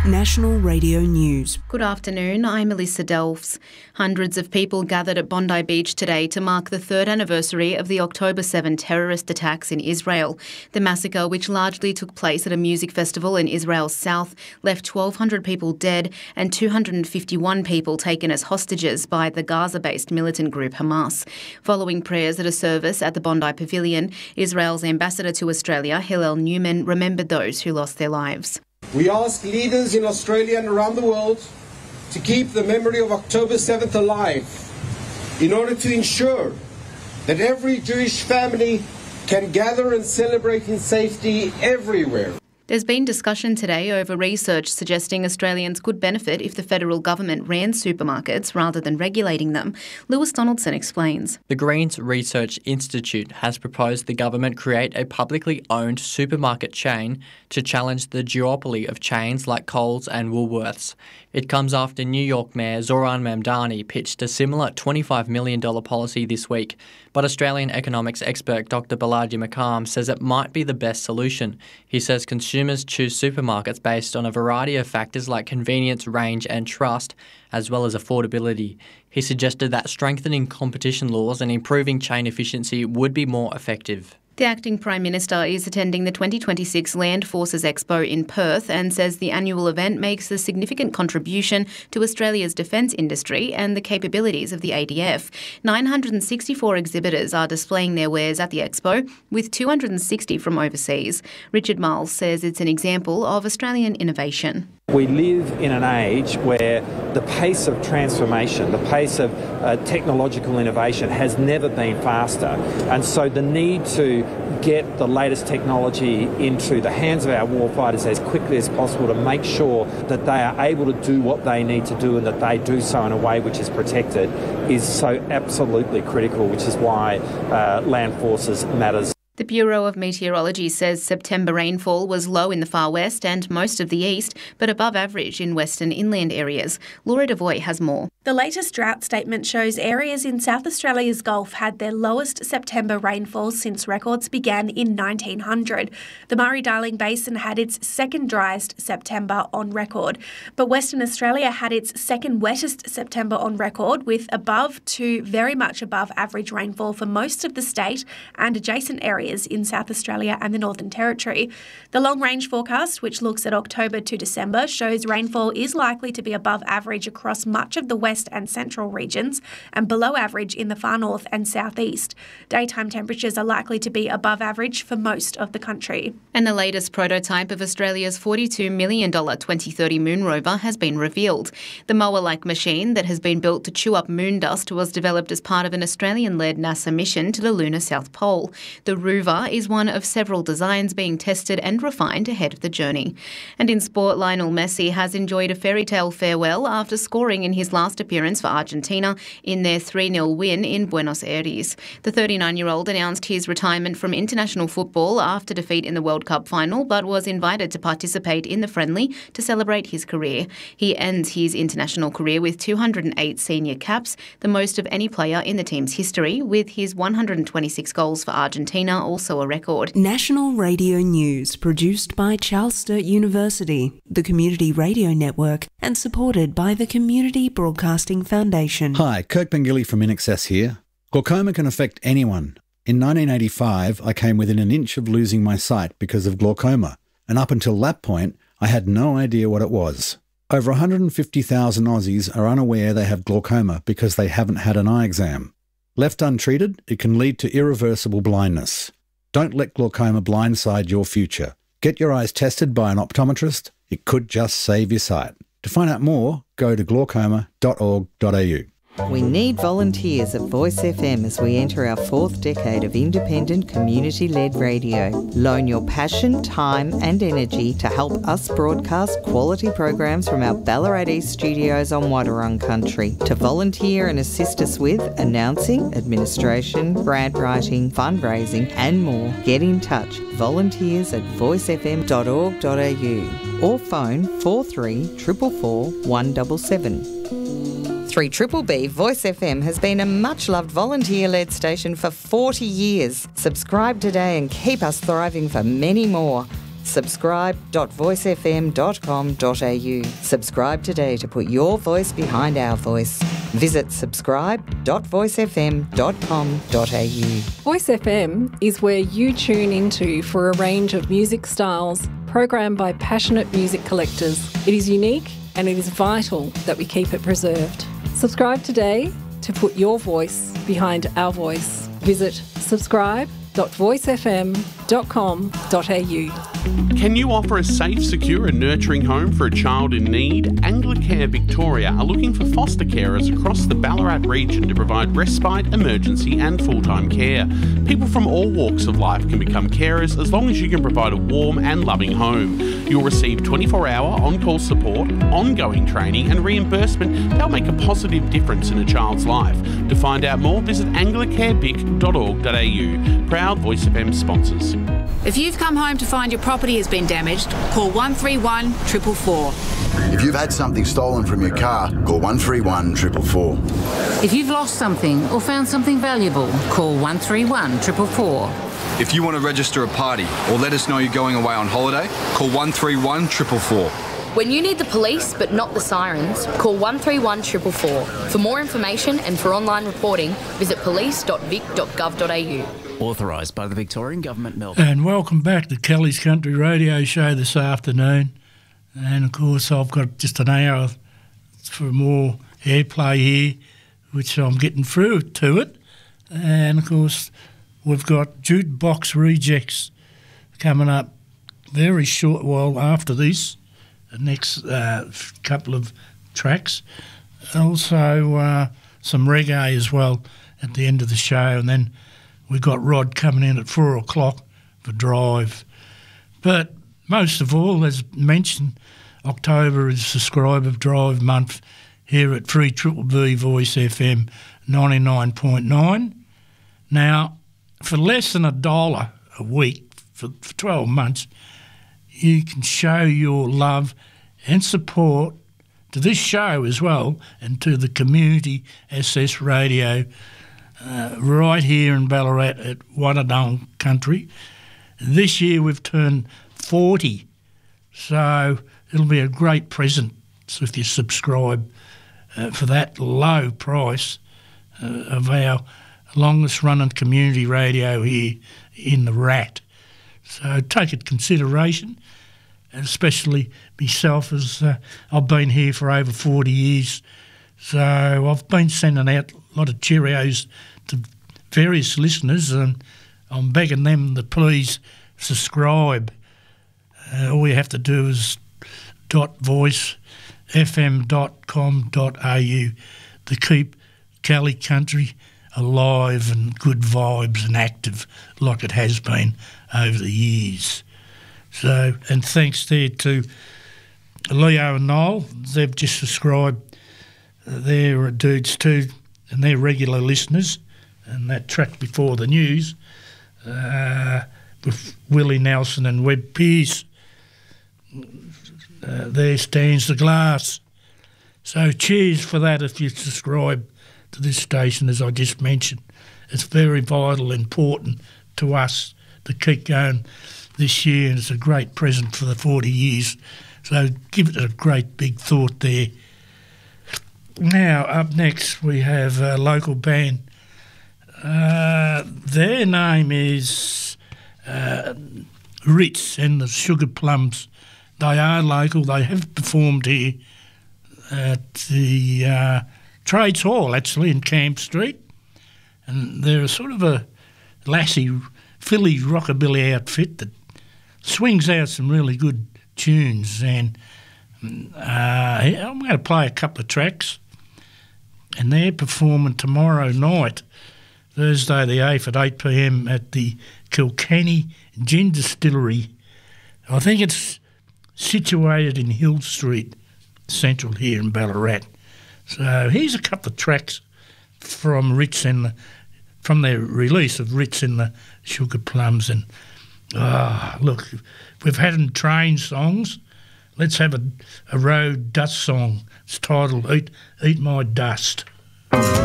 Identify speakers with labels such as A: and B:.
A: National Radio News.
B: Good afternoon, I'm Melissa Delves. Hundreds of people gathered at Bondi Beach today to mark the third anniversary of the October 7 terrorist attacks in Israel. The massacre, which largely took place at a music festival in Israel's south, left 1,200 people dead and 251 people taken as hostages by the Gaza-based militant group Hamas. Following prayers at a service at the Bondi Pavilion, Israel's ambassador to Australia, Hillel Newman, remembered those who lost their lives.
C: We ask leaders in Australia and around the world to keep the memory of October 7th alive in order to ensure that every Jewish family can gather and celebrate in safety everywhere.
B: There's been discussion today over research suggesting Australians could benefit if the federal government ran supermarkets rather than regulating them. Lewis Donaldson explains.
D: The Greens Research Institute has proposed the government create a publicly owned supermarket chain to challenge the duopoly of chains like Coles and Woolworths. It comes after New York Mayor Zoran Mamdani pitched a similar $25 million policy this week. But Australian economics expert Dr Balaji McCalm says it might be the best solution. He says consumers choose supermarkets based on a variety of factors like convenience, range and trust, as well as affordability. He suggested that strengthening competition laws and improving chain efficiency would be more effective.
B: The acting Prime Minister is attending the 2026 Land Forces Expo in Perth and says the annual event makes a significant contribution to Australia's defence industry and the capabilities of the ADF. 964 exhibitors are displaying their wares at the expo, with 260 from overseas. Richard Miles says it's an example of Australian innovation.
E: We live in an age where the pace of transformation, the pace of technological innovation has never been faster. And so the need to get the latest technology into the hands of our warfighters as quickly as possible to make sure that they are able to do what they need to do and that they do so in a way which is protected is so absolutely critical, which is why Land Forces matters.
B: The Bureau of Meteorology says September rainfall was low in the far west and most of the east, but above average in western inland areas. Laura Devoy has more.
F: The latest drought statement shows areas in South Australia's Gulf had their lowest September rainfall since records began in 1900. The Murray-Darling Basin had its second driest September on record, but Western Australia had its second wettest September on record, with above to very much above average rainfall for most of the state and adjacent areas in South Australia and the Northern Territory. The long-range forecast, which looks at October to December, shows rainfall is likely to be above average across much of the west and central regions and below average in the far north and southeast. Daytime temperatures are likely to be above average for most of the country.
B: And the latest prototype of Australia's $42 million 2030 moon rover has been revealed. The mower-like machine that has been built to chew up moon dust was developed as part of an Australian-led NASA mission to the lunar South Pole. The Rover is one of several designs being tested and refined ahead of the journey. And in sport, Lionel Messi has enjoyed a fairy tale farewell after scoring in his last appearance for Argentina in their 3-0 win in Buenos Aires. The 39-year-old announced his retirement from international football after defeat in the World Cup final, but was invited to participate in the friendly to celebrate his career. He ends his international career with 208 senior caps, the most of any player in the team's history, with his 126 goals for Argentina also a record.
A: National Radio News, produced by Charles Sturt University, the Community Radio Network, and supported by the Community Broadcasting Foundation.
G: Hi, Kirk Pengilly from INXS here. Glaucoma can affect anyone. In 1985, I came within an inch of losing my sight because of glaucoma, and up until that point, I had no idea what it was. Over 150,000 Aussies are unaware they have glaucoma because they haven't had an eye exam. Left untreated, it can lead to irreversible blindness. Don't let glaucoma blindside your future. Get your eyes tested by an optometrist. It could just save your sight. To find out more, go to glaucoma.org.au.
H: We need volunteers at Voice FM as we enter our fourth decade of independent community-led radio. Loan your passion, time and energy to help us broadcast quality programs from our Ballarat East studios on Wadawurrung country. To volunteer and assist us with announcing, administration, grant writing, fundraising and more, get in touch. Volunteers at voicefm.org.au or phone 43 444 177. 3BBB Voice FM has been a much-loved volunteer-led station for 40 years. Subscribe today and keep us thriving for many more. subscribe.voicefm.com.au. Subscribe today to put your voice behind our voice. Visit subscribe.voicefm.com.au.
I: Voice FM is where you tune into for a range of music styles programmed by passionate music collectors. It is unique and it is vital that we keep it preserved. Subscribe today to put your voice behind our voice. Visit subscribe.voicefm.com.au.
J: Can you offer a safe, secure and nurturing home for a child in need? Anglicare Victoria are looking for foster carers across the Ballarat region to provide respite, emergency and full-time care. People from all walks of life can become carers as long as you can provide a warm and loving home. You'll receive 24-hour on-call support, ongoing training and reimbursement that'll make a positive difference in a child's life. To find out more, visit anglicarevic.org.au. Proud Voice FM sponsors.
K: If you've come home to find your property has been damaged, call 131 444.
L: If you've had something stolen from your car, call 131 444.
K: If you've lost something or found something valuable, call 131 444.
M: If you want to register a party or let us know you're going away on holiday, call 131 444.
N: When you need the police but not the sirens, call 131 444. For more information and for online reporting, visit police.vic.gov.au.
O: Authorised by the Victorian Government, Melbourne.
P: And welcome back to Kelly's Country Radio Show this afternoon. And of course I've got just an hour for more airplay here, which I'm getting through to it. And of course we've got Jukebox Rejects coming up very short while after this, the next couple of tracks. Also some reggae as well at the end of the show, and then we've got Rod coming in at 4 o'clock for Drive. But most of all, as mentioned, October is Subscriber Drive month here at 3BBB Voice FM 99.9. Now, for less than $1 a week for 12 months, you can show your love and support to this show as well and to the Community SS Radio right here in Ballarat at Wadadong Country. This year we've turned 40, so it'll be a great present if you subscribe for that low price of our longest running community radio here in the Rat. So take it into consideration, especially myself, as I've been here for over 40 years. So I've been sending out a lot of Cheerios to various listeners, and I'm begging them to please subscribe. All you have to do is .voicefm.com.au to keep Kelly Country alive and good vibes and active like it has been over the years. So, and thanks there to Leo and Noel. They've just subscribed. They're dudes too, and they're regular listeners. And that track before the news with Willie Nelson and Webb Pearce, there stands the glass. So cheers for that if you subscribe to this station, as I just mentioned. It's very vital, important to us to keep going this year, and it's a great present for the 40 years. So give it a great big thought there. Now, up next we have a local band. Their name is Ritz and the Sugar Plums. They are local. They have performed here at the Trades Hall, actually, in Camp Street. And they're sort of a lassie, Philly rockabilly outfit that swings out some really good tunes. And I'm going to play a couple of tracks. And they're performing tomorrow night, Thursday the 8th at 8 p.m. at the Kilkenny Gin Distillery. I think it's situated in Hill Street, central here in Ballarat. So here's a couple of tracks from Ritz and from their release of Ritz and the Sugar Plums. And look, we've had them train songs. Let's have a road dust song. It's titled Eat My Dust.